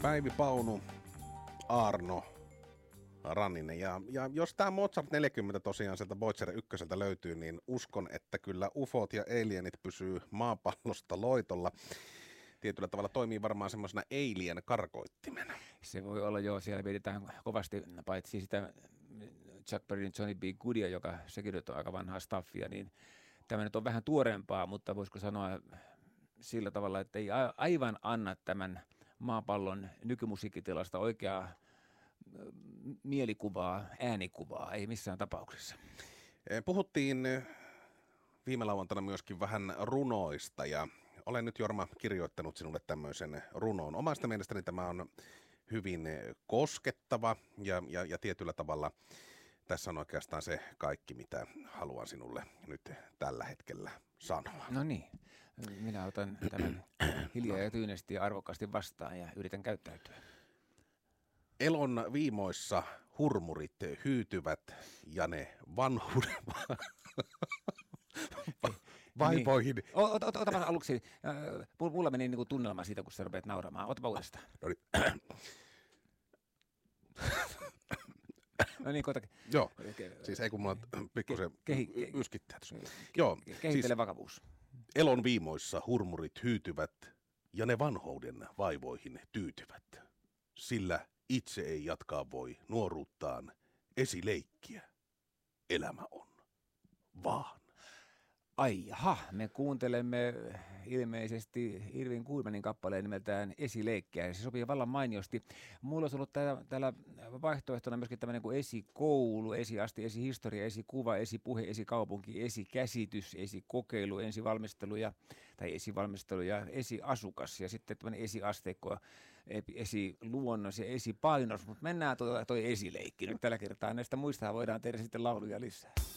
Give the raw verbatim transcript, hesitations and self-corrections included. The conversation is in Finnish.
Päivi Paunu, Aarno Ranninen. Ja, ja jos tämä Mozart neljäkymmentä tosiaan sieltä Voyager ykköseltä löytyy, niin uskon, että kyllä ufot ja alienit pysyy maapallosta loitolla. Tietyllä tavalla toimii varmaan semmoisena alien karkoittimena. Se voi olla, joo, siellä mietitään kovasti, paitsi sitä Chuck Berryn Johnny B. Goodia, joka sekin nyt on aika vanhaa staffia, niin tämä nyt on vähän tuoreempaa, mutta voisiko sanoa sillä tavalla, että ei aivan anna tämän maapallon nykymusiikkitilasta oikeaa mielikuvaa, äänikuvaa, ei missään tapauksessa. Puhuttiin viime lauantaina myöskin vähän runoista ja olen nyt, Jorma, kirjoittanut sinulle tämmöisen runoon. Omasta mielestäni tämä on hyvin koskettava ja, ja, ja tietyllä tavalla tässä on oikeastaan se kaikki, mitä haluan sinulle nyt tällä hetkellä sanoa. No niin, minä otan tämän hiljaa ja tyynesti ja arvokkaasti vastaan ja yritän käyttäytyä. Elon viimoissa hurmurit hyytyvät ja ne vanhuuden vaivoihin. Niin. Ota, ota, ota aluksi. Mulla meni niin kuin tunnelma siitä, kun sä rupeat nauramaan. Otapa uudestaan. No niin. No niin, koita. Joo, siis ei kun mulla pikkusen Kehi- yskittää tuossa. Joo, Kehittele siis vakavuus. elon viimoissa hurmurit hyytyvät ja ne vanhouden vaivoihin tyytyvät. Sillä itse ei jatkaa voi nuoruuttaan esileikkiä. Elämä on vaan. Ai jaha, me kuuntelemme ilmeisesti Irvin Kuhlmanin kappaleen nimeltään Esileikkiä. Se sopii vallan mainiosti. Mulla olisi ollut täällä, täällä vaihtoehtona myöskin tämmöinen kuin esikoulu, esiasti, esihistoria, esikuva, esipuhe, esikaupunki, esikäsitys, esikokeilu, ensivalmistelu ja, tai esivalmistelu ja esiasukas ja sitten tämmöinen esiasteikko, esiluonnos ja esipainos. Mutta mennään toi, toi esileikki nyt tällä kertaa. Näistä muista voidaan tehdä sitten lauluja lisää.